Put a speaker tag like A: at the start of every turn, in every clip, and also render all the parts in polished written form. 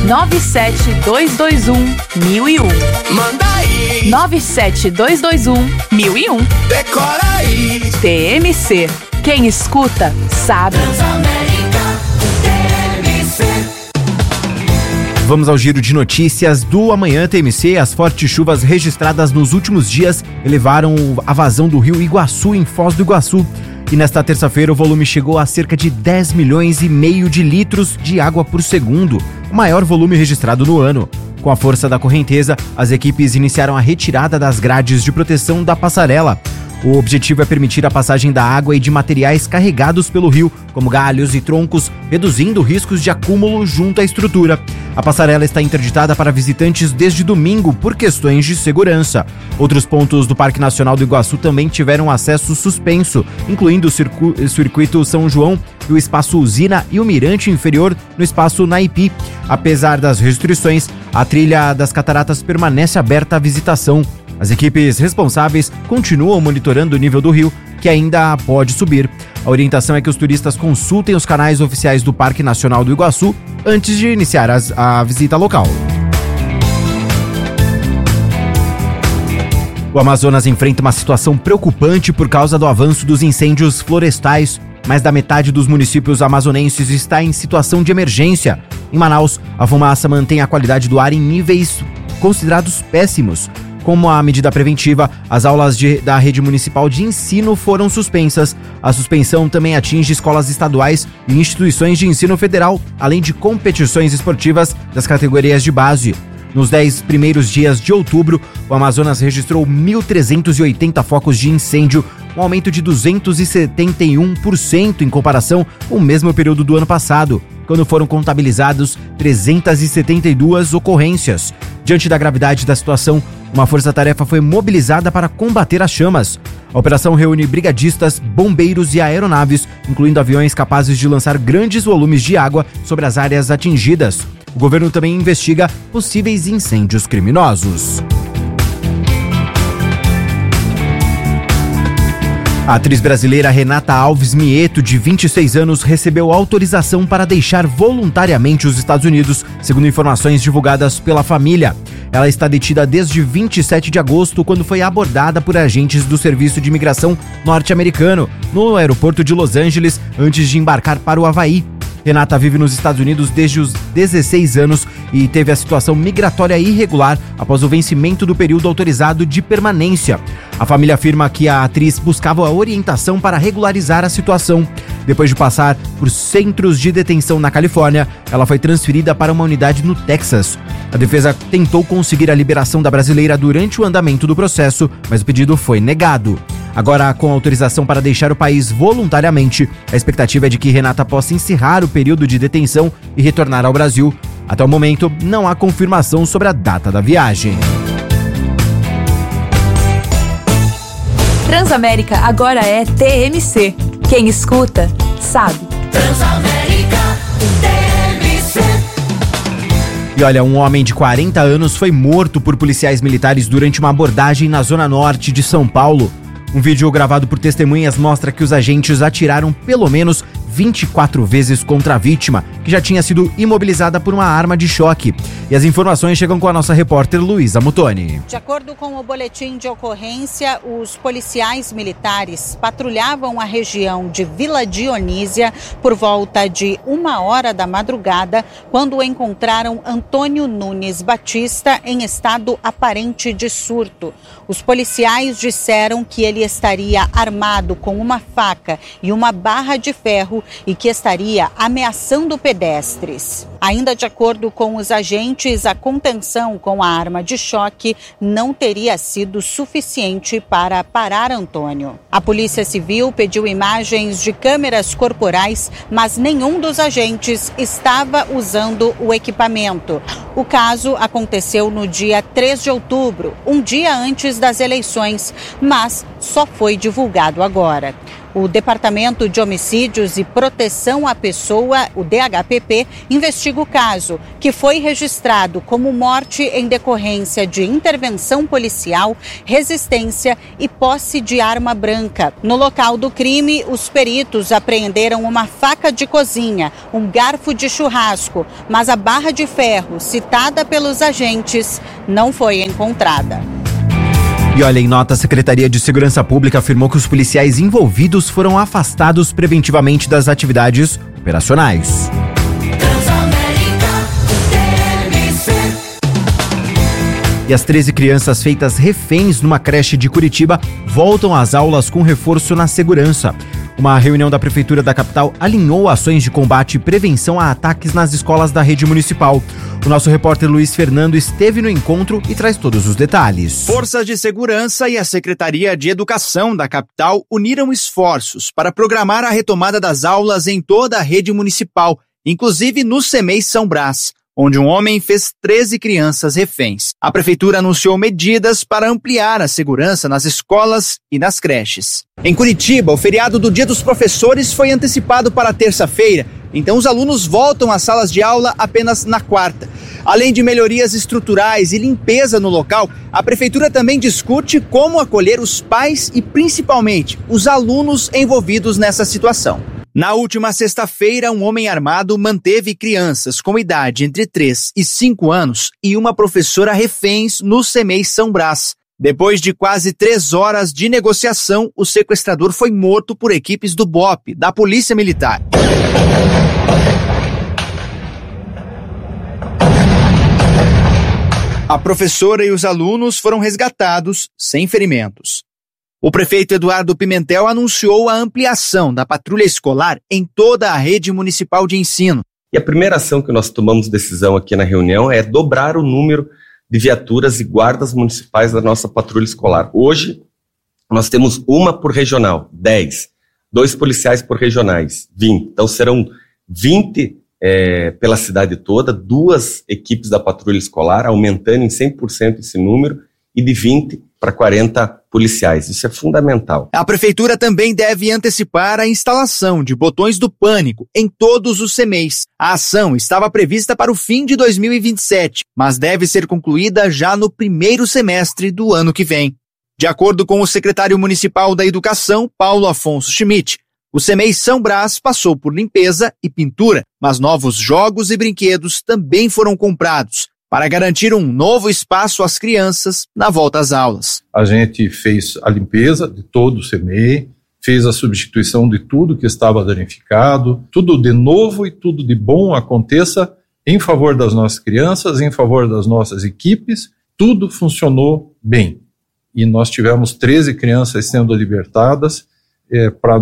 A: 97221-1001.
B: Manda aí.
A: 97221-1001.
B: Decora aí.
A: TMC. Quem escuta, sabe.
C: Vamos ao giro de notícias do Amanhã TMC. As fortes chuvas registradas nos últimos dias elevaram a vazão do rio Iguaçu, em Foz do Iguaçu. E nesta terça-feira o volume chegou a cerca de 10 milhões e meio de litros de água por segundo, o maior volume registrado no ano. Com a força da correnteza, as equipes iniciaram a retirada das grades de proteção da passarela. O objetivo é permitir a passagem da água e de materiais carregados pelo rio, como galhos e troncos, reduzindo riscos de acúmulo junto à estrutura. A passarela está interditada para visitantes desde domingo por questões de segurança. Outros pontos do Parque Nacional do Iguaçu também tiveram acesso suspenso, incluindo o Circuito São João, o Espaço Usina e o Mirante Inferior no Espaço Naipi. Apesar das restrições, a trilha das cataratas permanece aberta à visitação. As equipes responsáveis continuam monitorando o nível do rio, que ainda pode subir. A orientação é que os turistas consultem os canais oficiais do Parque Nacional do Iguaçu antes de iniciar a visita local. O Amazonas enfrenta uma situação preocupante por causa do avanço dos incêndios florestais. Mais da metade dos municípios amazonenses está em situação de emergência. Em Manaus, a fumaça mantém a qualidade do ar em níveis considerados péssimos. Como a medida preventiva, as aulas da rede municipal de ensino foram suspensas. A suspensão também atinge escolas estaduais e instituições de ensino federal, além de competições esportivas das categorias de base. Nos 10 primeiros dias de outubro, o Amazonas registrou 1.380 focos de incêndio, um aumento de 271% em comparação com o mesmo período do ano passado, quando foram contabilizados 372 ocorrências. Diante da gravidade da situação, uma força-tarefa foi mobilizada para combater as chamas. A operação reúne brigadistas, bombeiros e aeronaves, incluindo aviões capazes de lançar grandes volumes de água sobre as áreas atingidas. O governo também investiga possíveis incêndios criminosos. A atriz brasileira Renata Alves Mieto, de 26 anos, recebeu autorização para deixar voluntariamente os Estados Unidos, segundo informações divulgadas pela família. Ela está detida desde 27 de agosto, quando foi abordada por agentes do Serviço de Imigração norte-americano, no aeroporto de Los Angeles, antes de embarcar para o Havaí. Renata vive nos Estados Unidos desde os 16 anos e teve a situação migratória irregular após o vencimento do período autorizado de permanência. A família afirma que a atriz buscava a orientação para regularizar a situação. Depois de passar por centros de detenção na Califórnia, ela foi transferida para uma unidade no Texas. A defesa tentou conseguir a liberação da brasileira durante o andamento do processo, mas o pedido foi negado. Agora, com autorização para deixar o país voluntariamente, a expectativa é de que Renata possa encerrar o período de detenção e retornar ao Brasil. Até o momento, não há confirmação sobre a data da viagem.
A: Transamérica agora é TMC. Quem escuta, sabe.
B: Transamérica TMC.
C: E olha, um homem de 40 anos foi morto por policiais militares durante uma abordagem na zona norte de São Paulo. Um vídeo gravado por testemunhas mostra que os agentes atiraram pelo menos 24 vezes contra a vítima, que já tinha sido imobilizada por uma arma de choque. E as informações chegam com a nossa repórter Luísa Mutoni.
D: De acordo com o boletim de ocorrência, os policiais militares patrulhavam a região de Vila Dionísia por volta de 1h da madrugada, quando encontraram Antônio Nunes Batista em estado aparente de surto. Os policiais disseram que ele estaria armado com uma faca e uma barra de ferro e que estaria ameaçando pedestres. Ainda de acordo com os agentes, a contenção com a arma de choque não teria sido suficiente para parar Antônio. A Polícia Civil pediu imagens de câmeras corporais, mas nenhum dos agentes estava usando o equipamento. O caso aconteceu no dia 3 de outubro, um dia antes das eleições, mas só foi divulgado agora. O Departamento de Homicídios e Proteção à Pessoa, o DHPP, investiga o caso, que foi registrado como morte em decorrência de intervenção policial, resistência e posse de arma branca. No local do crime, os peritos apreenderam uma faca de cozinha, um garfo de churrasco, mas a barra de ferro citada pelos agentes não foi encontrada.
C: E olha, em nota, a Secretaria de Segurança Pública afirmou que os policiais envolvidos foram afastados preventivamente das atividades operacionais. E as 13 crianças feitas reféns numa creche de Curitiba voltam às aulas com reforço na segurança. Uma reunião da Prefeitura da capital alinhou ações de combate e prevenção a ataques nas escolas da rede municipal. O nosso repórter Luiz Fernando esteve no encontro e traz todos os detalhes.
E: Forças de segurança e a Secretaria de Educação da capital uniram esforços para programar a retomada das aulas em toda a rede municipal, inclusive no CEMEI São Brás, onde um homem fez 13 crianças reféns. A prefeitura anunciou medidas para ampliar a segurança nas escolas e nas creches. Em Curitiba, o feriado do Dia dos Professores foi antecipado para terça-feira, então os alunos voltam às salas de aula apenas na quarta. Além de melhorias estruturais e limpeza no local, a prefeitura também discute como acolher os pais e, principalmente, os alunos envolvidos nessa situação. Na última sexta-feira, um homem armado manteve crianças com idade entre 3 e 5 anos e uma professora reféns no CEMEI São Brás. Depois de quase 3 horas de negociação, o sequestrador foi morto por equipes do BOPE, da Polícia Militar. A professora e os alunos foram resgatados sem ferimentos. O prefeito Eduardo Pimentel anunciou a ampliação da patrulha escolar em toda a rede municipal de ensino.
F: E a primeira ação que nós tomamos decisão aqui na reunião é dobrar o número de viaturas e guardas municipais da nossa patrulha escolar. Hoje, nós temos uma por regional, 10. 2 policiais por regionais, 20. Então serão 20 pela cidade toda, 2 equipes da patrulha escolar, aumentando em 100% esse número, e de 20 para 40 policiais. Isso é fundamental.
E: A prefeitura também deve antecipar a instalação de botões do pânico em todos os CEMEIs. A ação estava prevista para o fim de 2027, mas deve ser concluída já no primeiro semestre do ano que vem. De acordo com o secretário municipal da Educação, Paulo Afonso Schmidt, o CEMEI São Brás passou por limpeza e pintura, mas novos jogos e brinquedos também foram comprados para garantir um novo espaço às crianças na volta às aulas.
G: A gente fez a limpeza de todo o CEMEI, fez a substituição de tudo que estava danificado, tudo de novo e tudo de bom aconteça em favor das nossas crianças, em favor das nossas equipes, tudo funcionou bem. E nós tivemos 13 crianças sendo libertadas para o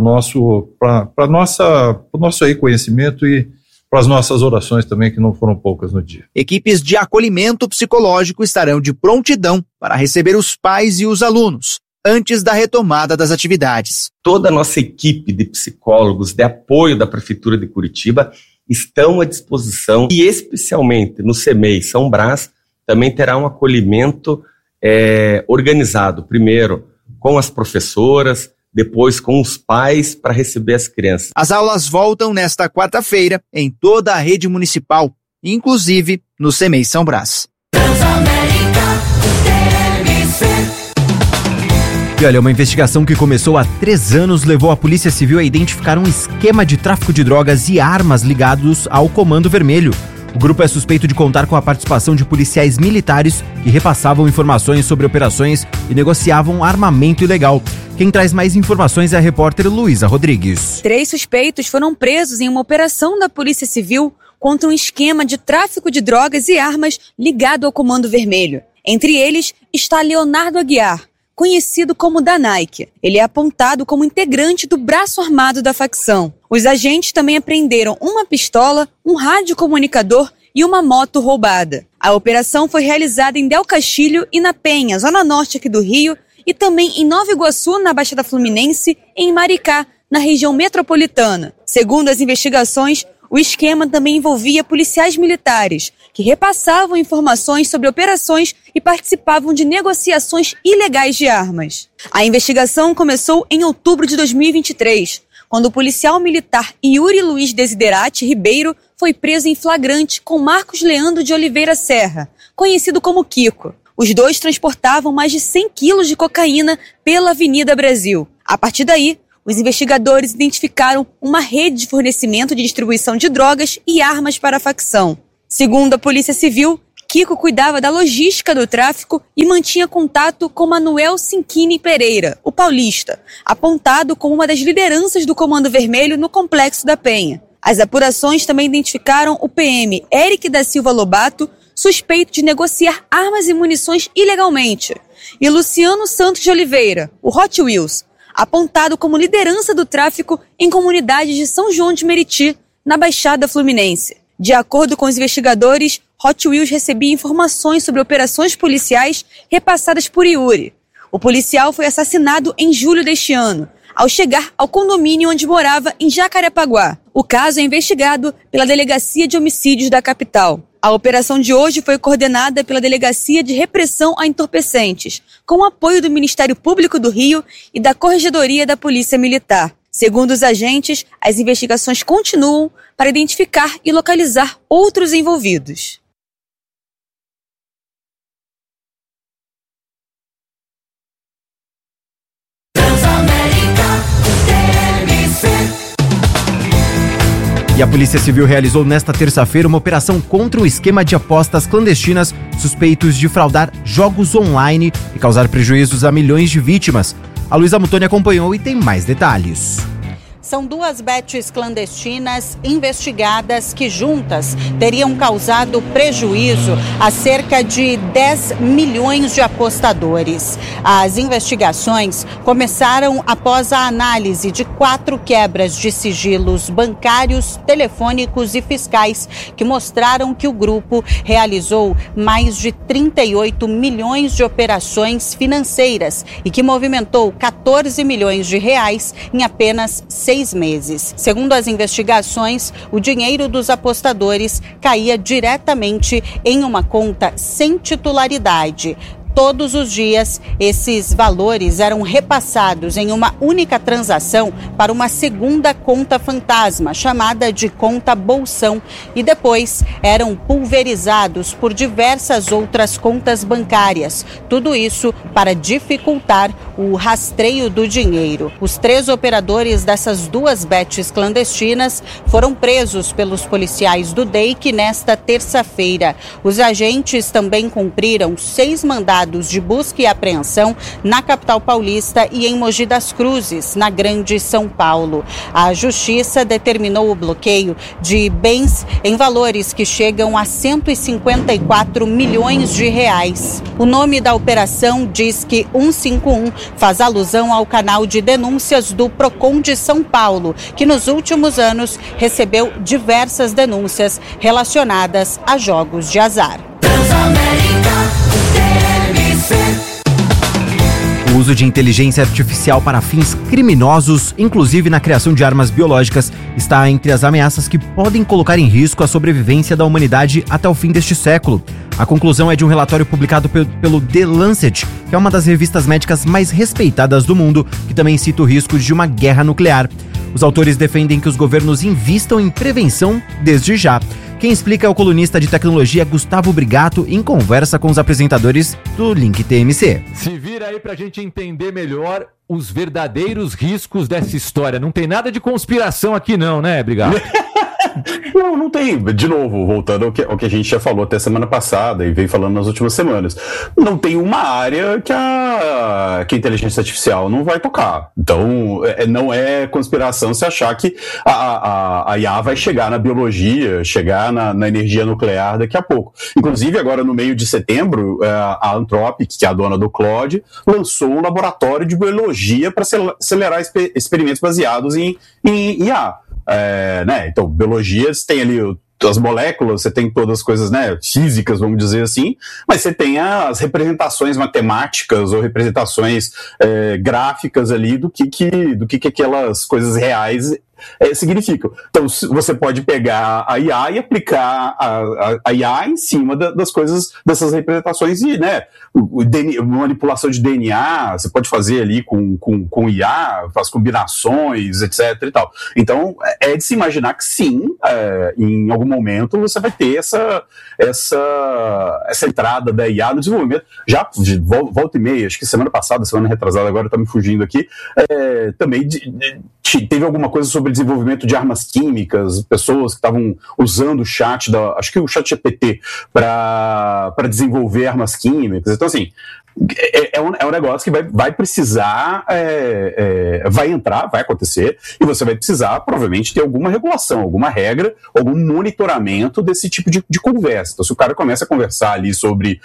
G: nosso reconhecimento e para as nossas orações também, que não foram poucas no dia.
E: Equipes de acolhimento psicológico estarão de prontidão para receber os pais e os alunos antes da retomada das atividades.
F: Toda a nossa equipe de psicólogos de apoio da Prefeitura de Curitiba estão à disposição e especialmente no CEMEI São Brás também terá um acolhimento organizado, primeiro com as professoras, depois com os pais para receber as crianças.
E: As aulas voltam nesta quarta-feira em toda a rede municipal, inclusive no CEMEI São Brás.
C: E olha, uma investigação que começou há 3 anos levou a Polícia Civil a identificar um esquema de tráfico de drogas e armas ligados ao Comando Vermelho. O grupo é suspeito de contar com a participação de policiais militares que repassavam informações sobre operações e negociavam armamento ilegal. Quem traz mais informações é a repórter Luísa Rodrigues.
A: 3 suspeitos foram presos em uma operação da Polícia Civil contra um esquema de tráfico de drogas e armas ligado ao Comando Vermelho. Entre eles está Leonardo Aguiar, conhecido como Danaique. Ele é apontado como integrante do braço armado da facção. Os agentes também apreenderam uma pistola, um radiocomunicador e uma moto roubada. A operação foi realizada em Del Castilho e na Penha, zona norte aqui do Rio, e também em Nova Iguaçu, na Baixada Fluminense, e em Maricá, na região metropolitana. Segundo as investigações, O esquema também envolvia policiais militares, que repassavam informações sobre operações e participavam de negociações ilegais de armas. A investigação começou em outubro de 2023, quando o policial militar Yuri Luiz Desiderati Ribeiro foi preso em flagrante com Marcos Leandro de Oliveira Serra, conhecido como Kiko. Os dois transportavam mais de 100 quilos de cocaína pela Avenida Brasil. A partir daí, os investigadores identificaram uma rede de fornecimento de distribuição de drogas e armas para a facção. Segundo a Polícia Civil, Kiko cuidava da logística do tráfico e mantinha contato com Manuel Cinquini Pereira, o paulista, apontado como uma das lideranças do Comando Vermelho no Complexo da Penha. As apurações também identificaram o PM Eric da Silva Lobato, suspeito de negociar armas e munições ilegalmente, e Luciano Santos de Oliveira, o Hot Wheels, apontado como liderança do tráfico em comunidades de São João de Meriti, na Baixada Fluminense. De acordo com os investigadores, Hot Wheels recebia informações sobre operações policiais repassadas por Yuri. O policial foi assassinado em julho deste ano, ao chegar ao condomínio onde morava em Jacarepaguá. O caso é investigado pela Delegacia de Homicídios da capital. A operação de hoje foi coordenada pela Delegacia de Repressão a Entorpecentes, com o apoio do Ministério Público do Rio e da Corregedoria da Polícia Militar. Segundo os agentes, as investigações continuam para identificar e localizar outros envolvidos.
C: E a Polícia Civil realizou nesta terça-feira uma operação contra um esquema de apostas clandestinas suspeitos de fraudar jogos online e causar prejuízos a milhões de vítimas. A Luísa Mutoni acompanhou e tem mais detalhes.
D: São duas bets clandestinas investigadas que juntas teriam causado prejuízo a cerca de 10 milhões de apostadores. As investigações começaram após a análise de 4 quebras de sigilos bancários, telefônicos e fiscais que mostraram que o grupo realizou mais de 38 milhões de operações financeiras e que movimentou 14 milhões de reais em apenas 6 meses. Segundo as investigações, o dinheiro dos apostadores caía diretamente em uma conta sem titularidade. Todos os dias, esses valores eram repassados em uma única transação para uma segunda conta fantasma, chamada de conta bolsão, e depois eram pulverizados por diversas outras contas bancárias. Tudo isso para dificultar o rastreio do dinheiro. Os 3 operadores dessas duas bets clandestinas foram presos pelos policiais do DEIC nesta terça-feira. Os agentes também cumpriram 6 mandados de busca e apreensão na capital paulista e em Mogi das Cruzes, na Grande São Paulo. A Justiça determinou o bloqueio de bens em valores que chegam a 154 milhões de reais. O nome da operação Disque 151 faz alusão ao canal de denúncias do Procon de São Paulo, que nos últimos anos recebeu diversas denúncias relacionadas a jogos de azar.
C: O uso de inteligência artificial para fins criminosos, inclusive na criação de armas biológicas, está entre as ameaças que podem colocar em risco a sobrevivência da humanidade até o fim deste século. A conclusão é de um relatório publicado pelo The Lancet, que é uma das revistas médicas mais respeitadas do mundo, que também cita o risco de uma guerra nuclear. Os autores defendem que os governos invistam em prevenção desde já. Quem explica é o colunista de tecnologia Gustavo Brigato em conversa com os apresentadores do Link TMC.
H: Se vira aí pra gente entender melhor os verdadeiros riscos dessa história. Não tem nada de conspiração aqui não, né, Brigato?
I: Não tem. De novo, voltando ao que a gente já falou até semana passada e veio falando nas últimas semanas. Não tem uma área que a inteligência artificial não vai tocar. Então, não é conspiração se achar que a IA vai chegar na biologia, chegar na energia nuclear daqui a pouco. Inclusive, agora no meio de setembro, a Anthropic, que é a dona do Claude, lançou um laboratório de biologia para acelerar experimentos baseados em IA. Né? Então, biologia, você tem ali as moléculas, você tem todas as coisas, né, físicas, vamos dizer assim, mas você tem as representações matemáticas ou representações gráficas ali do que aquelas coisas reais significam. Então, você pode pegar a IA e aplicar a IA em cima das coisas, dessas representações, e, né, manipulação de DNA, você pode fazer ali com IA, as combinações, etc. e tal. Então, é de se imaginar que sim, em algum momento você vai ter essa entrada da IA no desenvolvimento. Já de volta e meia, acho que semana passada, semana retrasada, agora está me fugindo aqui, também teve alguma coisa sobre desenvolvimento de armas químicas, pessoas que estavam usando o chat, acho que o ChatGPT, para desenvolver armas químicas. Então, assim, é um negócio que vai precisar, vai entrar, vai acontecer, e você vai precisar, provavelmente, ter alguma regulação, alguma regra, algum monitoramento desse tipo de conversa. Então, se o cara começa a conversar ali sobre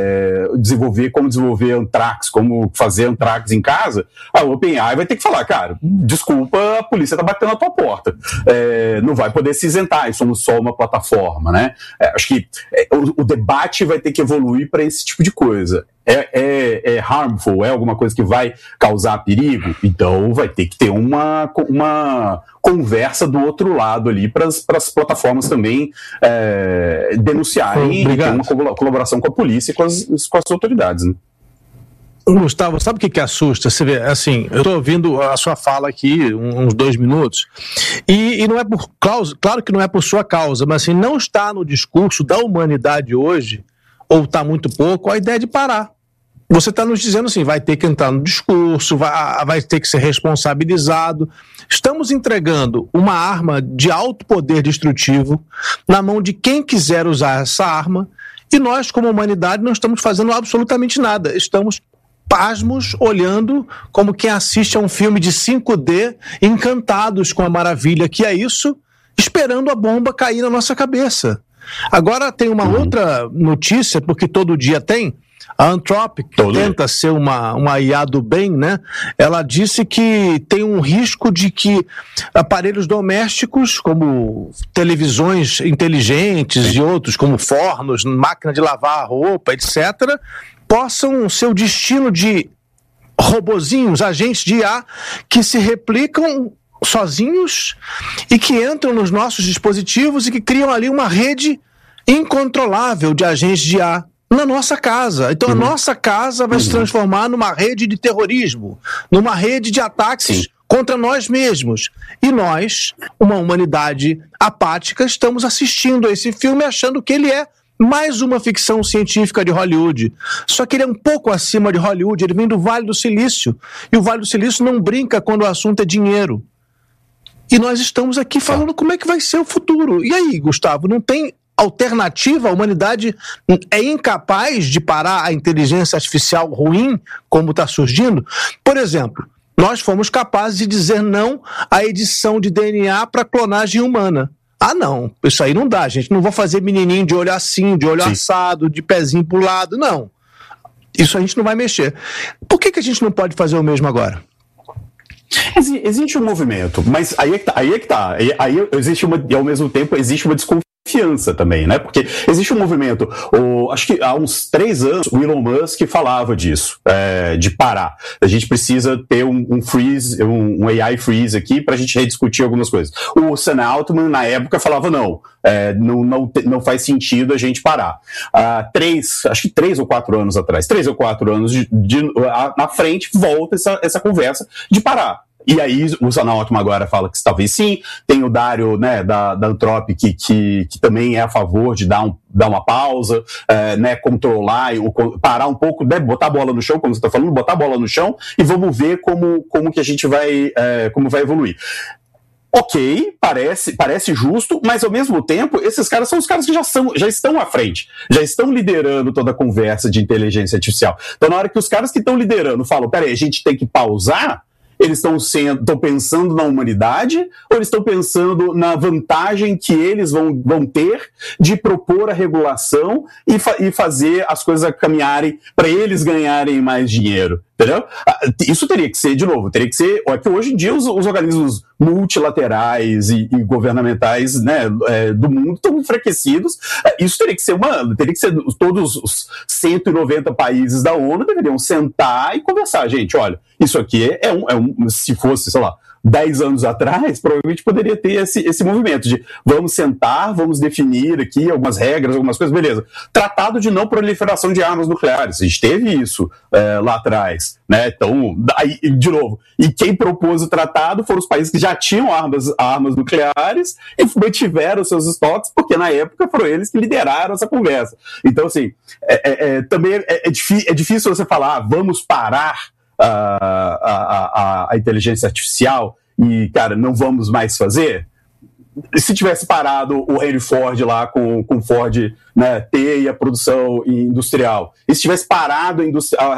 I: como desenvolver Anthrax, como fazer Anthrax em casa, a OpenAI vai ter que falar, cara, desculpa, a polícia tá batendo na tua porta. Não vai poder se isentar, e somos só uma plataforma, né? Acho que o debate vai ter que evoluir para esse tipo de coisa. É harmful, é alguma coisa que vai causar perigo, então vai ter que ter uma conversa do outro lado ali para as plataformas também denunciarem, e ter uma colaboração com a polícia e com as autoridades, né?
J: Gustavo, sabe o que assusta? Você vê, assim, eu estou ouvindo a sua fala aqui, uns 2 minutos, e não é por causa, claro que não é por sua causa, mas assim, não está no discurso da humanidade hoje, ou está muito pouco, a ideia de parar. Você está nos dizendo assim, vai ter que entrar no discurso, vai ter que ser responsabilizado. Estamos entregando uma arma de alto poder destrutivo na mão de quem quiser usar essa arma, e nós, como humanidade, não estamos fazendo absolutamente nada. Estamos pasmos, olhando como quem assiste a um filme de 5D, encantados com a maravilha que é isso, esperando a bomba cair na nossa cabeça. Agora tem uma outra notícia, porque todo dia tem. A Anthropic, que tenta ser uma IA do bem, né? Ela disse que tem um risco de que aparelhos domésticos, como televisões inteligentes e outros, como fornos, máquina de lavar roupa, etc., possam ser o destino de robozinhos, agentes de IA, que se replicam sozinhos e que entram nos nossos dispositivos e que criam ali uma rede incontrolável de agentes de IA na nossa casa. Então a nossa casa vai se transformar numa rede de terrorismo, numa rede de ataques contra nós mesmos. E nós, uma humanidade apática, estamos assistindo a esse filme achando que ele é mais uma ficção científica de Hollywood. Só que ele é um pouco acima de Hollywood, ele vem do Vale do Silício. E o Vale do Silício não brinca quando o assunto é dinheiro. E nós estamos aqui falando como é que vai ser o futuro. E aí, Gustavo, não tem alternativa? A humanidade é incapaz de parar a inteligência artificial ruim, como está surgindo? Por exemplo, nós fomos capazes de dizer não à edição de DNA para clonagem humana. Ah, não, isso aí não dá, gente. Não vou fazer menininho de olho assim, de olho assado, de pezinho pro lado, não. Isso a gente não vai mexer. Por que a gente não pode fazer o mesmo agora?
I: Existe um movimento, mas aí é que tá. Aí existe e ao mesmo tempo existe uma desconfiança também, né? Porque existe um movimento, acho que há uns 3 anos o Elon Musk falava disso, de parar. A gente precisa ter um freeze, um AI freeze aqui pra gente rediscutir algumas coisas. O Sam Altman na época falava não faz sentido a gente parar. Acho que 3 ou 4 anos atrás, 3 ou 4 anos na frente, volta essa conversa de parar. E aí o Sam Altman agora fala que talvez sim. Tem o Dario, né, da Anthropic, que também é a favor de dar uma pausa, né, controlar, parar um pouco, né, botar a bola no chão, como você está falando, botar a bola no chão e vamos ver como que a gente vai evoluir. Ok, parece justo, mas ao mesmo tempo, esses caras são os caras que já estão à frente, já estão liderando toda a conversa de inteligência artificial. Então, na hora que os caras que estão liderando falam, peraí, a gente tem que pausar, eles estão pensando na humanidade ou eles estão pensando na vantagem que eles vão ter de propor a regulação e fazer as coisas caminharem para eles ganharem mais dinheiro? Entendeu? Isso teria que ser, de novo, é que hoje em dia os organismos multilaterais e governamentais, né, do mundo estão enfraquecidos. Isso teria que ser todos os 190 países da ONU deveriam sentar e conversar. Gente, olha, isso aqui se fosse, sei lá, 10 anos atrás, provavelmente poderia ter esse movimento de vamos sentar, vamos definir aqui algumas regras, algumas coisas, beleza. Tratado de não proliferação de armas nucleares, a gente teve isso lá atrás, né? Então, aí, de novo, e quem propôs o tratado foram os países que já tinham armas nucleares e mantiveram seus estoques, porque na época foram eles que lideraram essa conversa. Então, assim, também é difícil você falar, vamos parar a inteligência artificial e, cara, não vamos mais fazer. Se tivesse parado o Henry Ford lá com Ford, né, T e a produção industrial, e se tivesse parado